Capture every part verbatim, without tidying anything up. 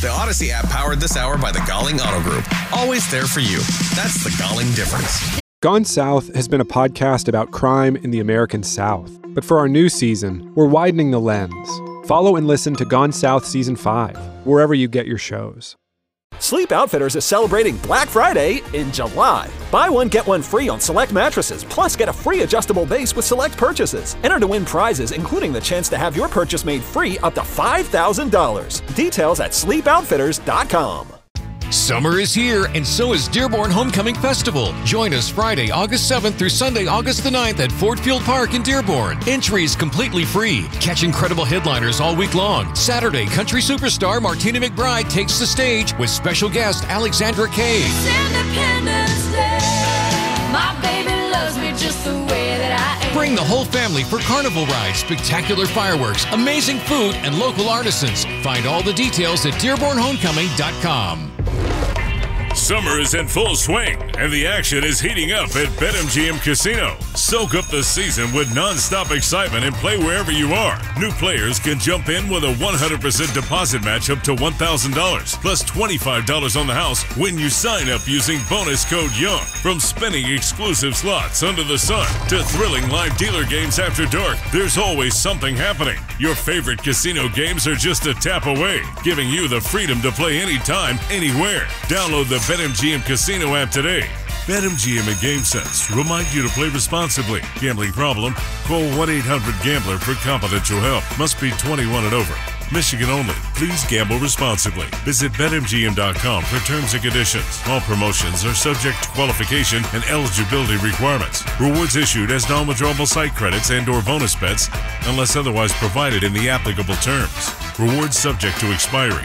The Odyssey app powered this hour by the Galling Auto Group. Always there for you. That's the Galling difference. Gone South has been a podcast about crime in the American South. But for our new season, we're widening the lens. Follow and listen to Gone South Season five, wherever you get your shows. Sleep Outfitters is celebrating Black Friday in July. Buy one, get one free on select mattresses, plus get a free adjustable base with select purchases. Enter to win prizes, including the chance to have your purchase made free up to five thousand dollars. Details at sleep outfitters dot com. Summer is here, and so is Dearborn Homecoming Festival. Join us Friday, August seventh through Sunday, August the ninth at Ford Field Park in Dearborn. Entry is completely free. Catch incredible headliners all week long. Saturday, country superstar Martina McBride takes the stage with special guest Alexandra Kay. It's Independence Day. My baby loves me just the way that I am. Bring the whole family for carnival rides, spectacular fireworks, amazing food, and local artisans. Find all the details at dearborn homecoming dot com. Summer is in full swing, and the action is heating up at BetMGM Casino. Soak up the season with non-stop excitement and play wherever you are. New players can jump in with a one hundred percent deposit match up to one thousand dollars, plus twenty-five dollars on the house when you sign up using bonus code YOUNG. From spinning exclusive slots under the sun to thrilling live dealer games after dark, there's always something happening. Your favorite casino games are just a tap away, giving you the freedom to play anytime, anywhere. Download the BetMGM Casino app today. BetMGM and GameSense remind you to play responsibly. Gambling problem? Call one eight hundred gambler for confidential help. Must be twenty-one and over. Michigan only. Please gamble responsibly. Visit Bet M G M dot com for terms and conditions. All promotions are subject to qualification and eligibility requirements. Rewards issued as non-withdrawable site credits and or bonus bets unless otherwise provided in the applicable terms. Rewards subject to expiry.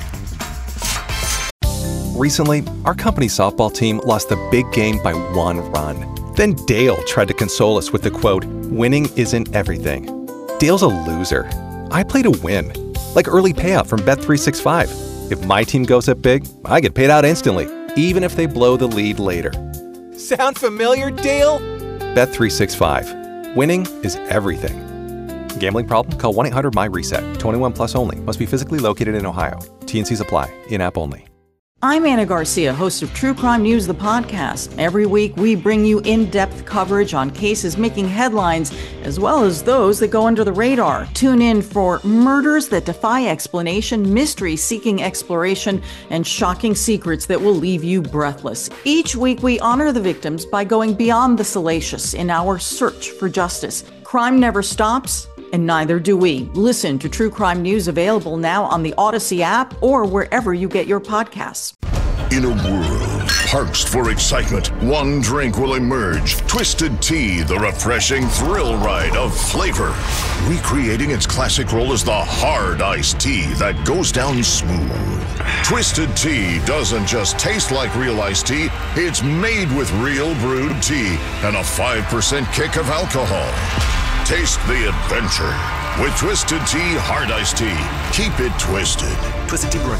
Recently, our company softball team lost the big game by one run. Then Dale tried to console us with the quote, "Winning isn't everything." Dale's a loser. I play to win. Like early payout from Bet three sixty-five. If my team goes up big, I get paid out instantly, even if they blow the lead later. Sound familiar, Dale? Bet three sixty-five. Winning is everything. Gambling problem? Call one eight hundred M Y reset. twenty-one plus only. Must be physically located in Ohio. T and Cs apply. In-app only. I'm Anna Garcia, host of True Crime News, the podcast. Every week, we bring you in-depth coverage on cases making headlines, as well as those that go under the radar. Tune in for murders that defy explanation, mystery seeking exploration, and shocking secrets that will leave you breathless. Each week, we honor the victims by going beyond the salacious in our search for justice. Crime never stops, and neither do we. Listen to True Crime News, available now on the Odyssey app or wherever you get your podcasts. In a world parched for excitement, one drink will emerge. Twisted Tea, the refreshing thrill ride of flavor. Recreating its classic role as the hard iced tea that goes down smooth. Twisted Tea doesn't just taste like real iced tea, it's made with real brewed tea and a five percent kick of alcohol. Taste the adventure with Twisted Tea Hard Iced Tea. Keep it twisted. Twisted Tea Brewing